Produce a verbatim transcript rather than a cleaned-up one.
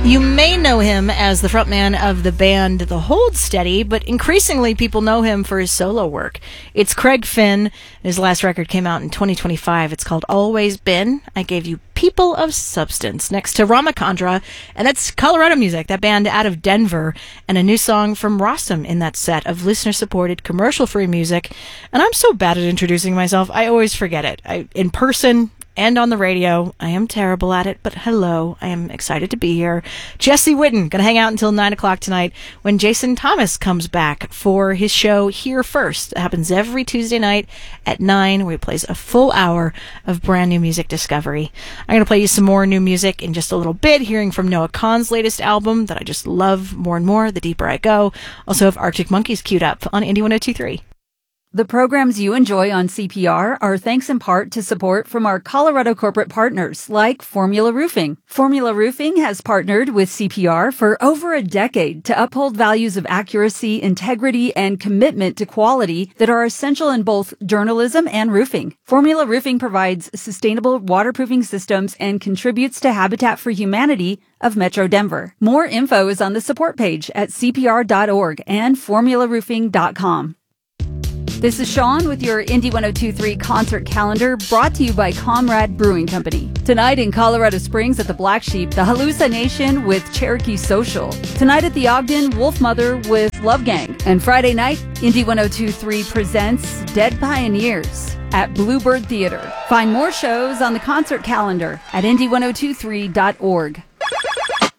You may know him as the frontman of the band The Hold Steady, but increasingly people know him for his solo work. It's Craig Finn. His last record came out in twenty twenty-five. It's called Always Been. I gave you People of Substance next to Ramachandra, and that's Colorado Music, that band out of Denver, and a new song from Rossum in that set of listener-supported, commercial-free music. And I'm so bad at introducing myself, I always forget it. I, in person and on the radio, I am terrible at it, but hello, I am excited to be here. Jesse Whitten, gonna hang out until nine o'clock tonight when Jason Thomas comes back for his show Here First. It happens every Tuesday night at nine, where he plays a full hour of brand new music discovery. I'm gonna play you some more new music in just a little bit, hearing from Noah Kahan's latest album that I just love more and more the deeper I go. Also have Arctic Monkeys queued up on Indie one oh two point three. The programs you enjoy on C P R are thanks in part to support from our Colorado corporate partners like Formula Roofing. Formula Roofing has partnered with C P R for over a decade to uphold values of accuracy, integrity, and commitment to quality that are essential in both journalism and roofing. Formula Roofing provides sustainable waterproofing systems and contributes to Habitat for Humanity of Metro Denver. More info is on the support page at C P R dot org and formula roofing dot com. This is Sean with your Indie one oh two point three concert calendar, brought to you by Comrade Brewing Company. Tonight in Colorado Springs at the Black Sheep, the Hallucination with Cherokee Social. Tonight at the Ogden, Wolf Mother with Love Gang. And Friday night, Indie one oh two point three presents Dead Pioneers at Bluebird Theater. Find more shows on the concert calendar at indie one oh two three dot org.